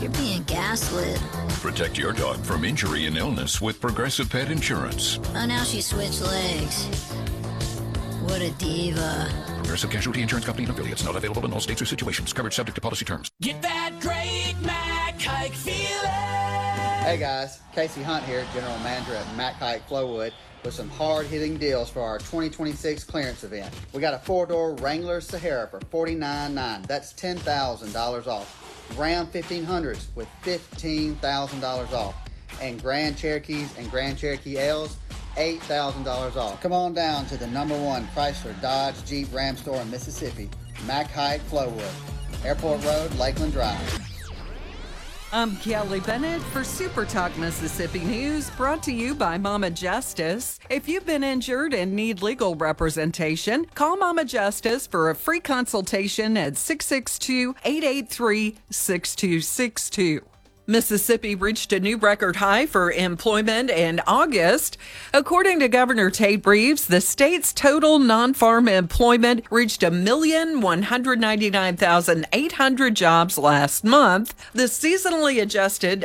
You're being gaslit. Protect your dog from injury and illness with Progressive Pet Insurance. Oh, now she switched legs. What a diva. Progressive Casualty Insurance Company and affiliates. Not available in all states or situations. Coverage subject to policy terms. Get that great Mac Hike feeling. Hey guys, Casey Hunt here, General Manager at Mac Hike Flowood, with some hard-hitting deals for our 2026 clearance event. We got a 4-door Wrangler Sahara for $49,900. That's $10,000 off. Ram 1500s with $15,000 off. And Grand Cherokees and Grand Cherokee L's, $8,000 off. Come on down to the #1 Chrysler Dodge Jeep Ram store in Mississippi. Mac Hike Flowood, Airport Road, Lakeland Drive. I'm Kelly Bennett for Super Talk Mississippi News, brought to you by Mama Justice. If you've been injured and need legal representation, call Mama Justice for a free consultation at 662-883-6262. Mississippi reached a new record high for employment in August. According to Governor Tate Reeves, the state's total non-farm employment reached 1,199,800 jobs last month. The seasonally adjusted